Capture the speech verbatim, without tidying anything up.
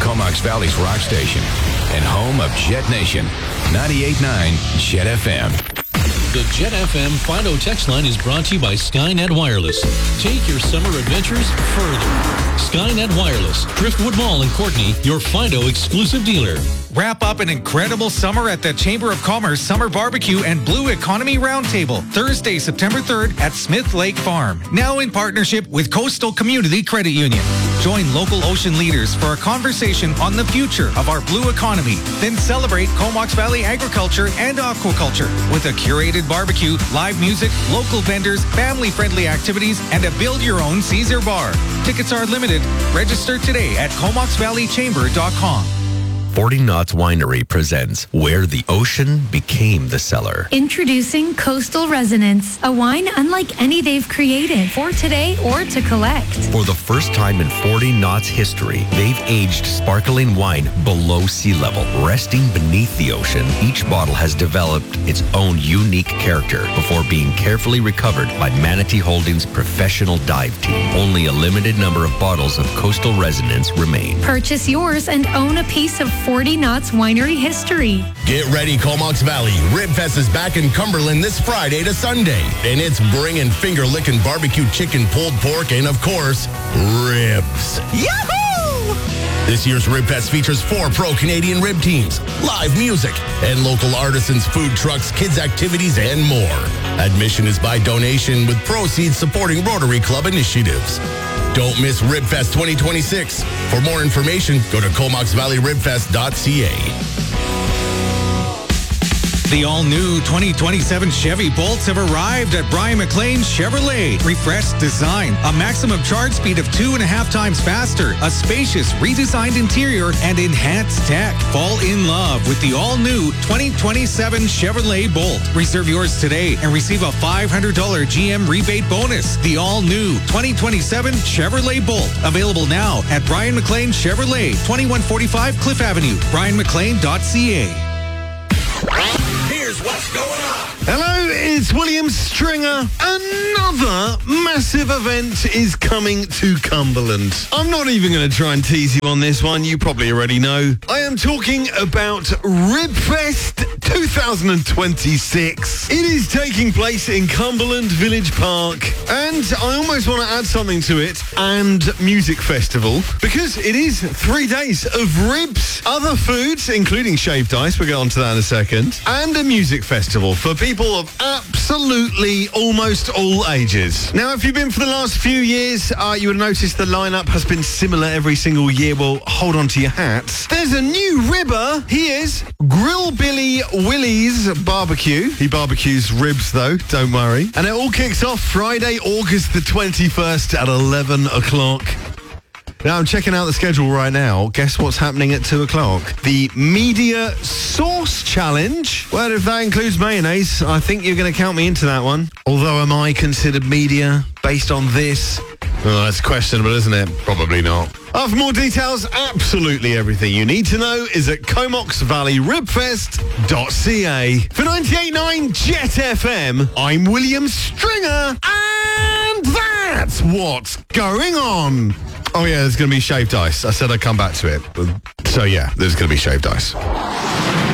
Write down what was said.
Comox Valley's rock station and home of Jet Nation, ninety-eight point nine Jet F M. The Jet F M Fido text line is brought to you by Skynet Wireless. Take your summer adventures further. Skynet Wireless, Driftwood Mall in Courtney, your Fido exclusive dealer. Wrap up an incredible summer at the Chamber of Commerce Summer Barbecue and Blue Economy Roundtable, Thursday, September third at Smith Lake Farm. Now in partnership with Coastal Community Credit Union. Join local ocean leaders for a conversation on the future of our blue economy. Then celebrate Comox Valley agriculture and aquaculture with a curated barbecue, live music, local vendors, family-friendly activities, and a build-your-own Caesar bar. Tickets are limited. Register today at comox valley chamber dot com. forty Knots Winery presents Where the Ocean Became the Cellar. Introducing Coastal Resonance, a wine unlike any they've created for today or to collect. For the first time in forty Knots history, they've aged sparkling wine below sea level, resting beneath the ocean. Each bottle has developed its own unique character before being carefully recovered by Manatee Holdings' professional dive team. Only a limited number of bottles of Coastal Resonance remain. Purchase yours and own a piece of forty Knots Winery history. Get ready, Comox Valley. Ribfest is back in Cumberland this Friday to Sunday. And it's bringing finger-licking barbecue chicken, pulled pork, and of course, ribs. Yahoo! This year's Ribfest features four pro-Canadian rib teams, live music, and local artisans, food trucks, kids' activities, and more. Admission is by donation with proceeds supporting Rotary Club initiatives. Don't miss Ribfest twenty twenty-six. For more information, go to comox valley ribfest dot c a. The all-new twenty twenty-seven Chevy Bolts have arrived at Brian McLean Chevrolet. Refreshed design, a maximum charge speed of two and a half times faster, a spacious, redesigned interior, and enhanced tech. Fall in love with the all-new twenty twenty-seven Chevrolet Bolt. Reserve yours today and receive a five hundred dollars G M rebate bonus. The all-new twenty twenty-seven Chevrolet Bolt. Available now at Brian McLean Chevrolet, twenty-one forty-five Cliff Avenue, brian mclean dot c a. Here's what's going on. Hello, it's William Stringer. Another massive event is coming to Cumberland. I'm not even going to try and tease you on this one. You probably already know. I am talking about Ribfest twenty twenty-six. It is taking place in Cumberland Village Park, and I almost want to add something to it, and music festival, because it is three days of ribs, other foods, including shaved ice, we'll get on to that in a second, and a music festival for people of absolutely almost all ages. Now, if you've been for the last few years, uh, you would notice the lineup has been similar every single year. Well, hold on to your hats. There's a new ribber. He is Grill Billy Willie's Barbecue. He barbecues ribs, though, don't worry. And it all kicks off Friday, August the twenty-first at eleven o'clock. Now, I'm checking out the schedule right now. Guess what's happening at two o'clock? The Media Sauce Challenge. Well, if that includes mayonnaise, I think you're going to count me into that one. Although, am I considered media based on this? Oh, that's questionable, isn't it? Probably not. Uh, for more details, absolutely everything you need to know is at comox valley ribfest dot c a. For ninety-eight point nine Jet F M, I'm William Stringer, and that's what's going on. Oh, yeah, there's going to be shaved ice. I said I'd come back to it. So, yeah, there's going to be shaved ice.